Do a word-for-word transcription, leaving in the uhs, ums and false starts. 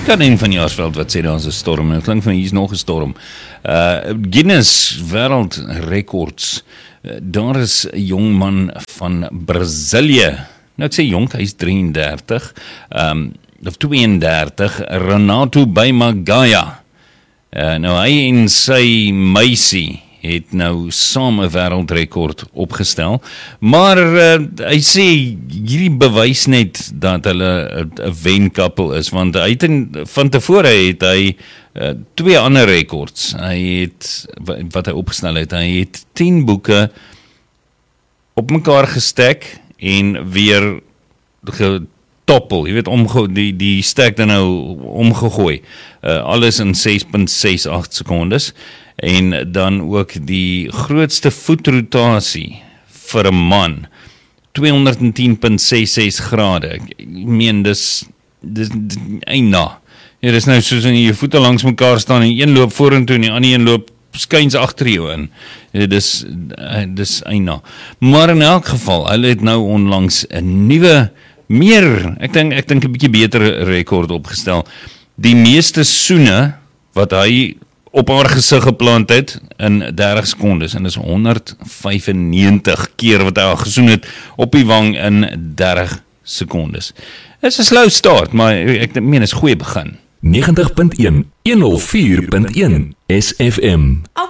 Karin van Jaarsveld wat sê daar is 'n storm, en het klink van hier is nog 'n storm. Uh, Guinness wêreldrekords. Uh, daar is 'n jong man van Brasilië. Nou ek sê jong, hy is drieëndertig, um, of tweeëndertig, Renato Baimagaya. Uh, nou hy en sy meisie het nou saam 'n wêreldrekord opgestel, maar uh, hy sê hierdie bewys net dat hulle 'n wenkappel is, want hy het in, van tevore het hy uh, twee ander rekords, hy het, wat hy opgestel het, hy het tien boeke op mekaar gestek en weer getoppel, jy weet, omge, die, die stek dan nou omgegooi, uh, alles in ses komma ses agt sekondes, en dan ook die grootste voetrotasie vir 'n man, tweehonderdtien komma ses ses grade. Ek meen, dis, dis, dis eina. Ja, dis nou soos in jou voete langs mekaar staan, en een loop vorentoe en die ander een loop skuins agter jou in. Ja, dis, dis eina. Maar in elk geval, hulle het nou onlangs 'n nuwe, meer, ek dink, ek dink 'n bietjie beter rekord opgestel. Die meeste soene wat hy op haar gesig geplant het in dertig sekondes, en dis honderd vyfennegentig keer wat hy al gesoen het op die wang in dertig sekondes. Dit is 'n slow start, maar ek meen, is 'n goeie begin. negentig punt een, honderd vier punt een S F M.